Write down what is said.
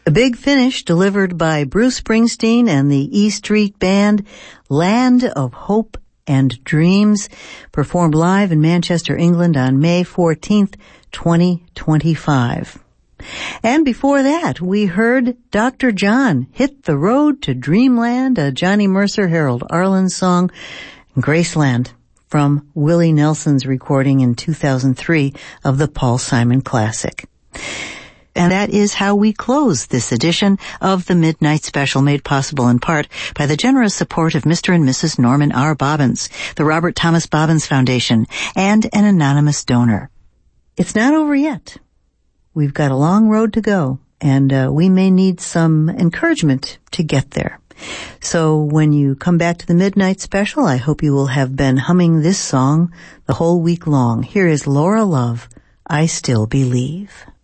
A big finish delivered by Bruce Springsteen and the E Street Band, Land of Hope and Dreams, performed live in Manchester, England on May 14th, 2025. And before that, we heard Dr. John, Hit the Road to Dreamland, a Johnny Mercer, Harold Arlen song, Graceland, from Willie Nelson's recording in 2003 of the Paul Simon Classic. And that is how we close this edition of the Midnight Special, made possible in part by the generous support of Mr. and Mrs. Norman R. Bobbins, the Robert Thomas Bobbins Foundation, and an anonymous donor. It's not over yet. We've got a long road to go, and we may need some encouragement to get there. So when you come back to the Midnight Special, I hope you will have been humming this song the whole week long. Here is Laura Love, I Still Believe.